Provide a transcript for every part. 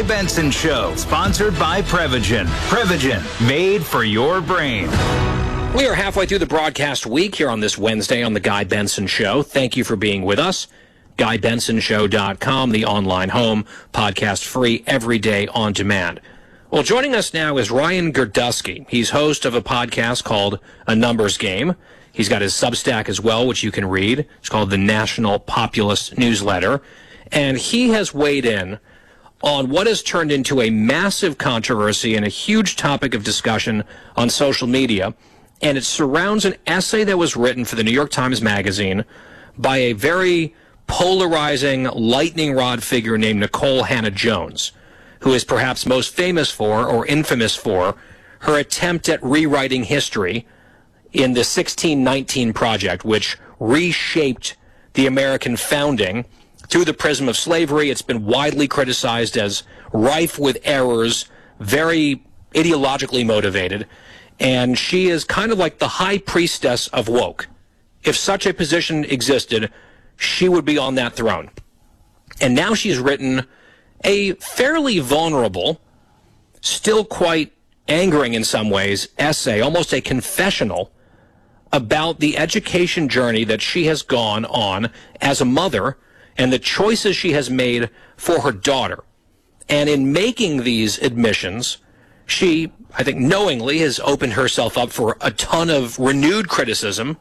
Guy Benson Show, sponsored by Prevagen. Prevagen, made for your brain. We are halfway through the broadcast week here on this Wednesday on the Guy Benson Show. Thank you for being with us. GuyBensonShow.com, the online home, podcast free every day on demand. Well, joining us now is Ryan Girdusky. He's host of a podcast called A Numbers Game. He's got his Substack as well, which you can read. It's called the National Populist Newsletter. And he has weighed in on what has turned into a massive controversy and a huge topic of discussion on social media. And it surrounds an essay that was written for the New York Times Magazine by a very polarizing lightning rod figure named Nikole Hannah-Jones, who is perhaps most famous for, or infamous for, her attempt at rewriting history in the 1619 Project, which reshaped the American founding through the prism of slavery. It's been widely criticized as rife with errors, very ideologically motivated, and she is kind of like the high priestess of woke. If such a position existed, she would be on that throne. And now she's written a fairly vulnerable, still quite angering in some ways, essay, almost a confessional, about the education journey that she has gone on as a mother and the choices she has made for her daughter. And in making these admissions, she, I think, knowingly has opened herself up for a ton of renewed criticism,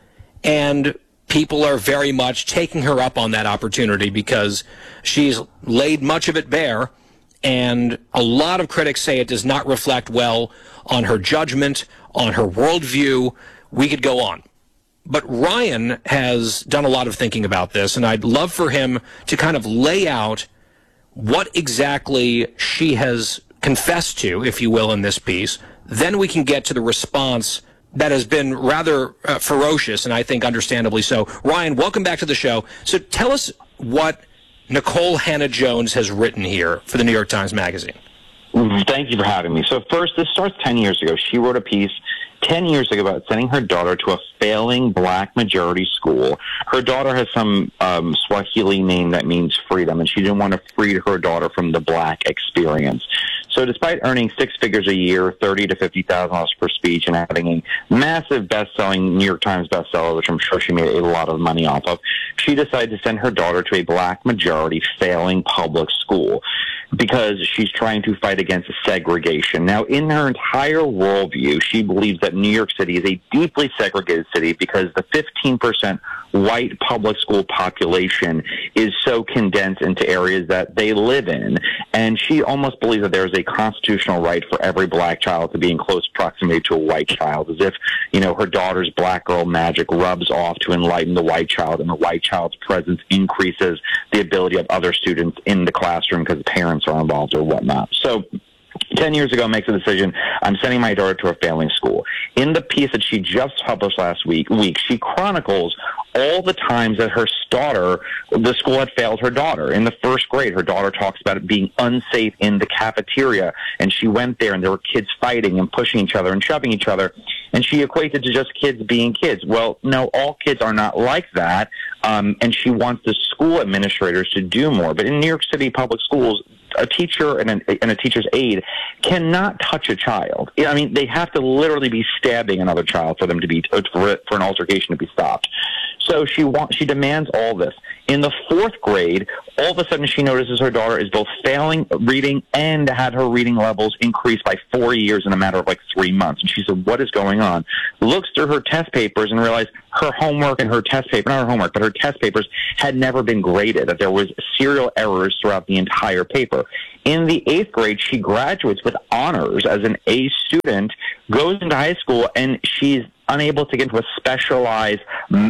and people are very much taking her up on that opportunity because she's laid much of it bare, and a lot of critics say it does not reflect well on her judgment, on her worldview. We could go on. But Ryan has done a lot of thinking about this, and I'd love for him to kind of lay out what exactly she has confessed to, if you will, in this piece. Then we can get to the response that has been rather ferocious, and I think understandably so. Ryan, welcome back to the show. So tell us what Nikole Hannah-Jones has written here for the New York Times Magazine. Thank you for having me. So first, this starts 10 years ago. She wrote a piece 10 years ago about sending her daughter to a failing black majority school. Her daughter has some Swahili name that means freedom, and she didn't want to free her daughter from the black experience. So despite earning six figures a year, $30,000 to $50,000 per speech, and having a massive best-selling New York Times bestseller, which I'm sure she made a lot of money off of, she decided to send her daughter to a black majority failing public school because she's trying to fight against segregation. Now, in her entire worldview, she believes that New York City is a deeply segregated city because the 15% white public school population is so condensed into areas that they live in. And she almost believes that there is a constitutional right for every black child to be in close proximity to a white child, as if, you know, her daughter's black girl magic rubs off to enlighten the white child, and the white child's presence increases the ability of other students in the classroom because parents are involved or whatnot. So 10 years ago, makes a decision. I'm sending my daughter to a failing school. In the piece that she just published last week, she chronicles all the times that her daughter, the school had failed her daughter. In the first grade, her daughter talks about it being unsafe in the cafeteria, and she went there and there were kids fighting and pushing each other and shoving each other, and she equated to just kids being kids. Well, no, all kids are not like that, and she wants the school administrators to do more. But in New York City public schools, a teacher and a teacher's aide cannot touch a child. I mean, they have to literally be stabbing another child for them to be for an altercation to be stopped. So she demands all this. In the fourth grade, all of a sudden she notices her daughter is both failing reading and had her reading levels increase by 4 years in a matter of like 3 months. And she said, what is going on? Looks through her test papers and realized her homework and her test paper, not her homework, but her test papers had never been graded, that there was serial errors throughout the entire paper. In the eighth grade, she graduates with honors as an A student, goes into high school, and she's unable to get into a specialized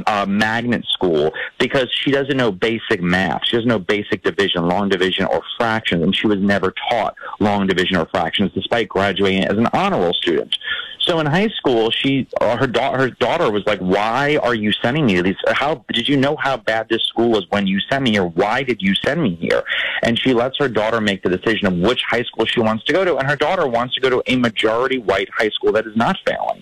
magnet school because she doesn't know basic math. She doesn't know basic division, long division, or fractions, and she was never taught long division or fractions despite graduating as an honor roll student. So in high school, her daughter was like, why are you sending me to these? How did you know how bad this school was when you sent me here? Why did you send me here? And she lets her daughter make the decision of which high school she wants to go to, and her daughter wants to go to a majority white high school that is not failing.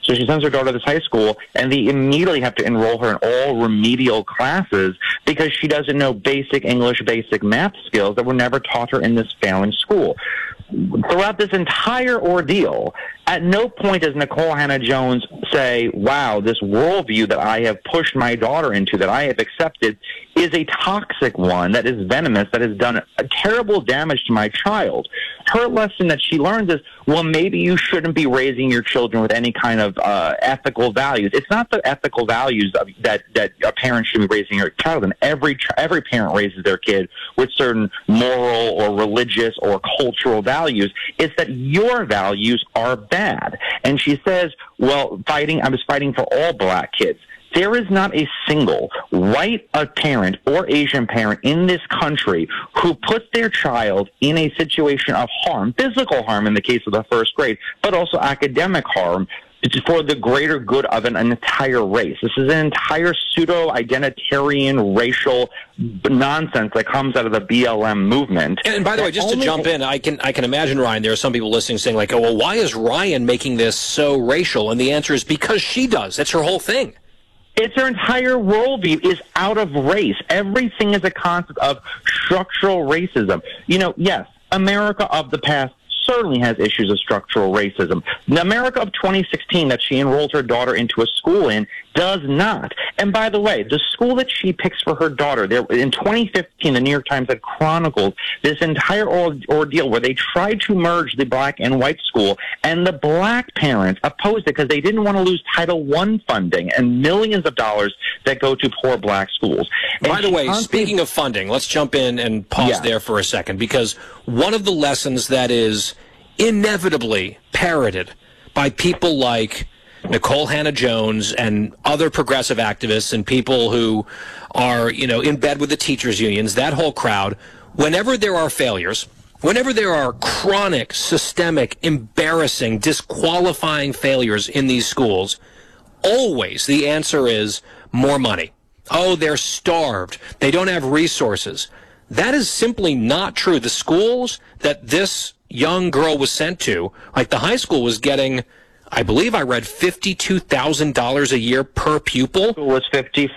So she sends her daughter to this high school, and they immediately have to enroll her in all remedial classes because she doesn't know basic English, basic math skills that were never taught her in this failing school. Throughout this entire ordeal, at no point does Nicole Hannah-Jones say, wow, this worldview that I have pushed my daughter into, that I have accepted, is a toxic one, that is venomous, that has done a terrible damage to my child. Her lesson that she learns is, well, maybe you shouldn't be raising your children with any kind of ethical values. It's not the ethical values that a parent should be raising their child in. Every parent raises their kid with certain moral or religious or cultural values. It's that your values are bad. And she says, well, I was fighting for all black kids. There is not a single white parent or Asian parent in this country who puts their child in a situation of harm, physical harm in the case of the first grade, but also academic harm for the greater good of an entire race. This is an entire pseudo-identitarian racial nonsense that comes out of the BLM movement. And by the way, just to jump in, I can imagine, Ryan, there are some people listening saying, like, oh, well, why is Ryan making this so racial? And the answer is because she does. That's her whole thing. It's her entire worldview is out of race. Everything is a concept of structural racism. You know, yes, America of the past certainly has issues of structural racism. The America of 2016 that she enrolled her daughter into a school in does not. And by the way, the school that she picks for her daughter, in 2015, the New York Times had chronicled this entire ordeal where they tried to merge the black and white school, and the black parents opposed it because they didn't want to lose Title I funding and millions of dollars that go to poor black schools. And by the way, speaking of funding, let's jump in and pause there for a second, because one of the lessons that is inevitably parroted by people like Nicole Hannah-Jones and other progressive activists and people who are, in bed with the teachers' unions, that whole crowd, whenever there are failures, whenever there are chronic, systemic, embarrassing, disqualifying failures in these schools, always the answer is more money. Oh, they're starved. They don't have resources. That is simply not true. The schools that this young girl was sent to, like the high school was getting, I believe I read $52,000 a year per pupil. It was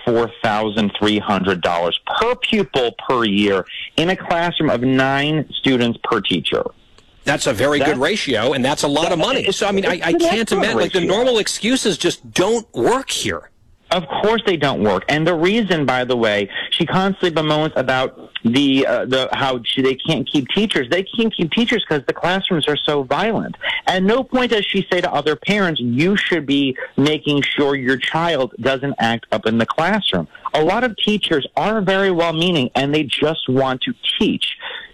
$54,300 per pupil per year in a classroom of 9 students per teacher. That's a very good ratio, and that's a lot of money. So, I mean, I can't imagine, like, the normal excuses just don't work here. Of course they don't work. And the reason, by the way, she constantly bemoans about they can't keep teachers. They can't keep teachers because the classrooms are so violent. At no point does she say to other parents, you should be making sure your child doesn't act up in the classroom. A lot of teachers are very well-meaning, and they just want to teach.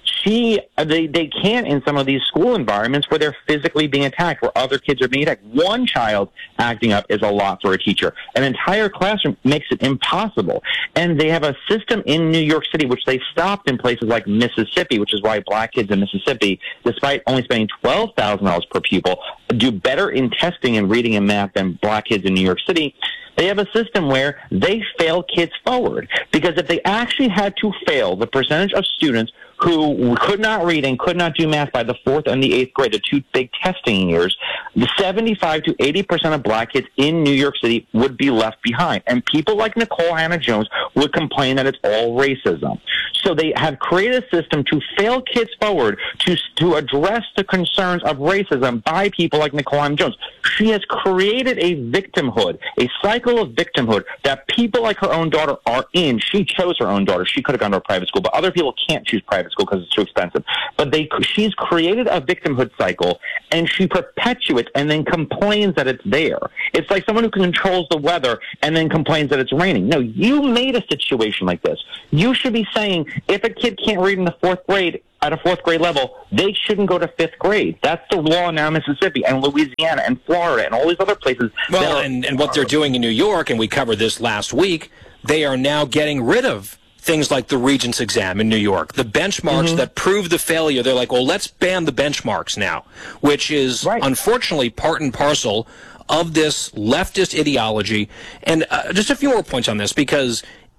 They can't in some of these school environments where they're physically being attacked, where other kids are being attacked. One child acting up is a lot for a teacher. An entire classroom makes it impossible. And they have a system in New York City, which they stopped in places like Mississippi, which is why black kids in Mississippi, despite only spending $12,000 per pupil, do better in testing and reading and math than black kids in New York City. They have a system where they fail kids forward. Because if they actually had to fail the percentage of students who could not read and could not do math by the 4th and the 8th grade, the 2 big testing years, the 75 to 80% of black kids in New York City would be left behind. And people like Nicole Hannah-Jones would complain that it's all racism. So they have created a system to fail kids forward to address the concerns of racism by people like Nicole Hannah-Jones. She has created a victimhood, a cycle of victimhood that people like her own daughter are in. She chose her own daughter. She could have gone to a private school, but other people can't choose private school because it's too expensive. But she's created a victimhood cycle, and she perpetuates and then complains that it's there. It's like someone who controls the weather and then complains that it's raining. No, you made a situation like this. You should be saying, if a kid can't read in the 4th grade, at a 4th grade level, they shouldn't go to 5th grade. That's the law now in Mississippi and Louisiana and Florida and all these other places. Well, and what they're doing in New York, and we covered this last week, they are now getting rid of things like the Regents exam in New York, the benchmarks that prove the failure. They're like, well, let's ban the benchmarks now, which is unfortunately part and parcel of this leftist ideology. And just a few more points on this, because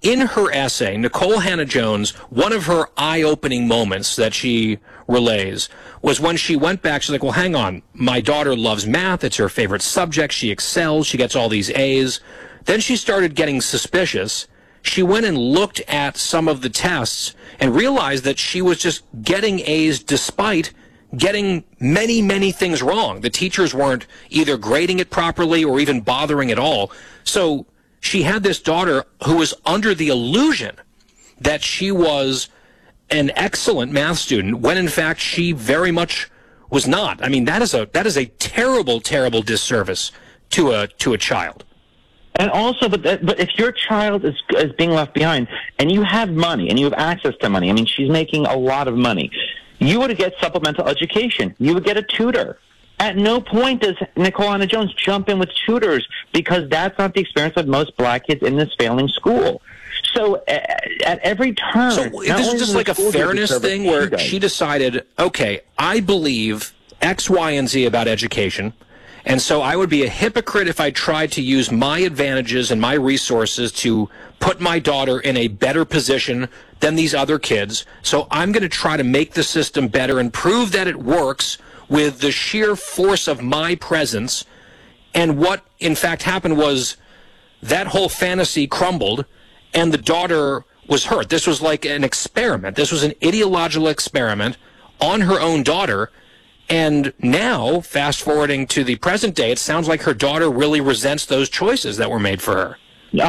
in her essay, Nicole Hannah-Jones, one of her eye-opening moments that she relays was when she went back. She's like, well, hang on. My daughter loves math. It's her favorite subject. She excels. She gets all these A's. Then she started getting suspicious. She went and looked at some of the tests and realized that she was just getting A's despite getting many, many things wrong. The teachers weren't either grading it properly or even bothering at all. So she had this daughter who was under the illusion that she was an excellent math student when in fact she very much was not. I mean, that is a terrible, terrible disservice to a child. And also, but if your child is being left behind and you have money and you have access to money, I mean, she's making a lot of money, you would get supplemental education. You would get a tutor. At no point does Nicole Hannah-Jones jump in with tutors because that's not the experience of most black kids in this failing school. So at every turn... So this is just like a fairness thing where she decided, okay, I believe X, Y, and Z about education, and so I would be a hypocrite if I tried to use my advantages and my resources to put my daughter in a better position than these other kids. So I'm going to try to make the system better and prove that it works with the sheer force of my presence. And what, in fact, happened was that whole fantasy crumbled, and the daughter was hurt. This was like an experiment. This was an ideological experiment on her own daughter. And now, fast-forwarding to the present day, it sounds like her daughter really resents those choices that were made for her.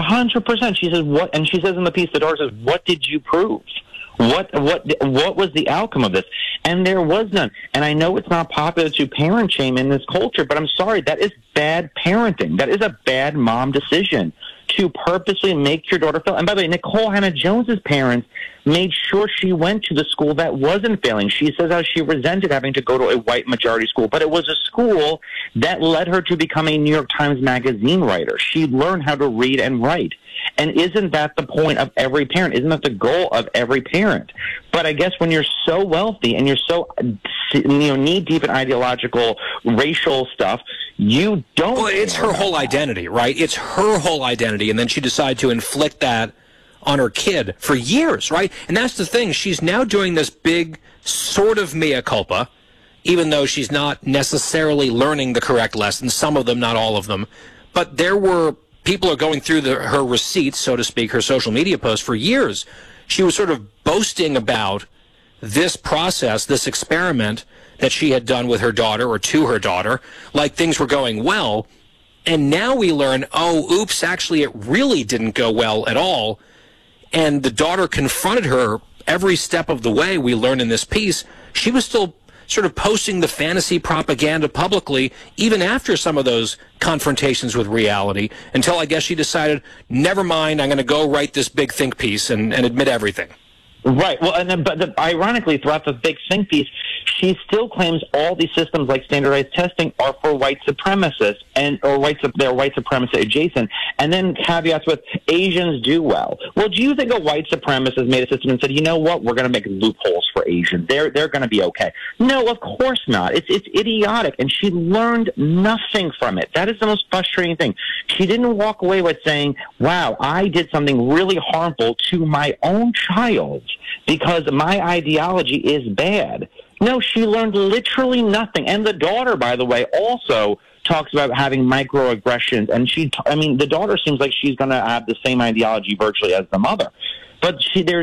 100%. She says, what? And she says in the piece, the daughter says, what did you prove? What was the outcome of this? And there was none. And I know it's not popular to parent shame in this culture, but I'm sorry, that is bad parenting. That is a bad mom decision to purposely make your daughter fail. And by the way, Nicole Hannah-Jones's parents made sure she went to the school that wasn't failing. She says how she resented having to go to a white majority school, but it was a school that led her to become a New York Times Magazine writer. She learned how to read and write. And isn't that the point of every parent? Isn't that the goal of every parent? But I guess when you're so wealthy and you're so knee-deep in ideological, racial stuff, you don't... Well, it's her whole identity, right? It's her whole identity, and then she decided to inflict that on her kid for years, right? And that's the thing. She's now doing this big sort of mea culpa, even though she's not necessarily learning the correct lessons, some of them, not all of them. But there were... people are going through her receipts, so to speak, her social media posts for years. She was sort of boasting about this process, this experiment that she had done with her daughter or to her daughter, like things were going well. And now we learn, oh, oops, actually it really didn't go well at all. And the daughter confronted her every step of the way, we learn in this piece. She was still sort of posting the fantasy propaganda publicly, even after some of those confrontations with reality, until I guess she decided, never mind, I'm going to go write this big think piece and admit everything. Right. Well, and then, but ironically, throughout the big think piece, she still claims all these systems like standardized testing are for white supremacists or they're white supremacist adjacent, and then caveats with Asians do well. Well, do you think a white supremacist made a system and said, you know what, we're going to make loopholes for Asians. They're going to be okay. No, of course not. It's idiotic, and she learned nothing from it. That is the most frustrating thing. She didn't walk away with saying, wow, I did something really harmful to my own child because my ideology is bad. No, she learned literally nothing. And the daughter, by the way, also talks about having microaggressions. And the daughter seems like she's going to have the same ideology virtually as the mother. But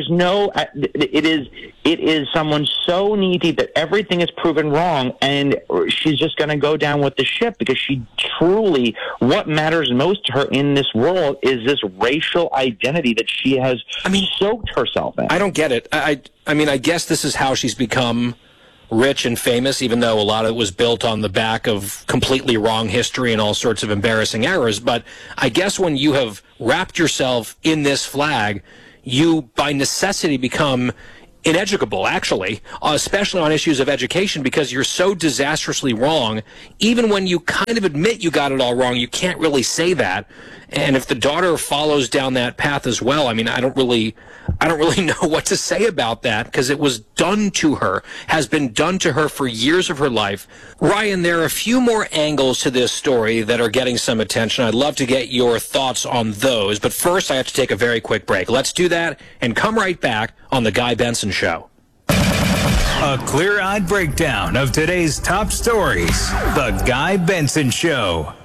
it is someone so knee-deep that everything is proven wrong, and she's just going to go down with the ship because she truly, what matters most to her in this world is this racial identity that she has soaked herself in. I don't get it. I guess this is how she's become rich and famous, even though a lot of it was built on the back of completely wrong history and all sorts of embarrassing errors. But I guess when you have wrapped yourself in this flag, you by necessity become ineducable, actually, especially on issues of education, because you're so disastrously wrong. Even when you kind of admit you got it all wrong, you can't really say that. And if the daughter follows down that path as well, I I don't really know what to say about that because it was done to her, has been done to her for years of her life. Ryan, there are a few more angles to this story that are getting some attention. I'd love to get your thoughts on those, but first I have to take a very quick break. Let's do that and come right back on The Guy Benson Show. A clear-eyed breakdown of today's top stories. The Guy Benson Show.